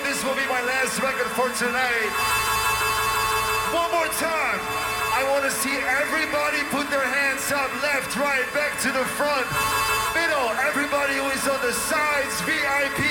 this will be my last record for tonight. One more time. I want to see everybody put their hands up, left, right, back to the front, middle, everybody who is on the sides, VIP,